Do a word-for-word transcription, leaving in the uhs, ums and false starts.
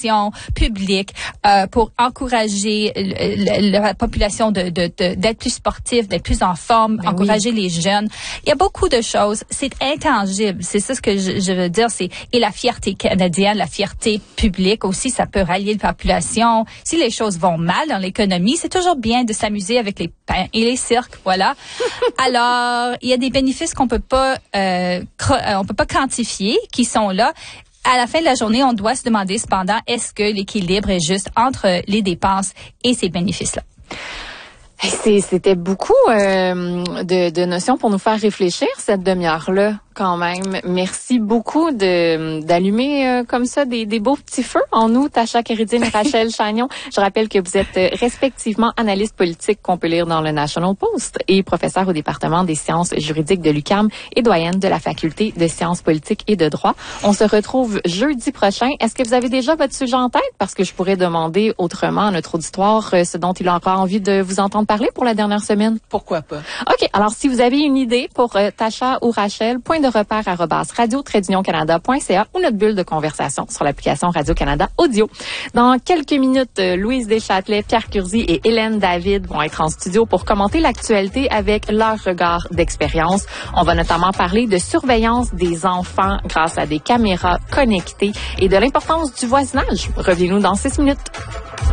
population publique, euh, pour encourager le, le, la population de, de, de, d'être plus sportive, d'être plus en forme, ben encourager oui. les jeunes. Il y a beaucoup de choses. C'est intangible. C'est ça ce que je, je veux dire. C'est, et la fierté canadienne, la fierté publique aussi, ça peut rallier la population. Si les choses vont mal dans l'économie, c'est toujours bien de s'amuser avec les pains et les cirques, voilà. Alors, il y a des bénéfices qu'on peut pas, euh, cro- on peut pas quantifier, qui sont là. À la fin de la journée, on doit se demander cependant, est-ce que l'équilibre est juste entre les dépenses et ces bénéfices-là? C'est, c'était beaucoup euh, de, de notions pour nous faire réfléchir cette demi-heure-là. Quand même, merci beaucoup de d'allumer euh, comme ça des, des beaux petits feux en nous, Tasha Kéridine et Rachel Chagnon. Je rappelle que vous êtes euh, respectivement analyste politique qu'on peut lire dans le National Post et professeur au département des sciences juridiques de l'U Q A M et doyenne de la faculté de sciences politiques et de droit. On se retrouve jeudi prochain. Est-ce que vous avez déjà votre sujet en tête? Parce que je pourrais demander autrement à notre auditoire euh, ce dont il aura envie de vous entendre parler pour la dernière semaine. Pourquoi pas? OK. Alors, si vous avez une idée pour euh, Tasha ou Rachel, point de repère arobase radio tiret union canada point c a ou notre bulle de conversation sur l'application Radio-Canada Audio. Dans quelques minutes, euh, Louise Deschâtelet, Pierre Curzi et Hélène David vont être en studio pour commenter l'actualité avec leur regard d'expérience. On va notamment parler de surveillance des enfants grâce à des caméras connectées et de l'importance du voisinage. Revenez-nous dans six minutes.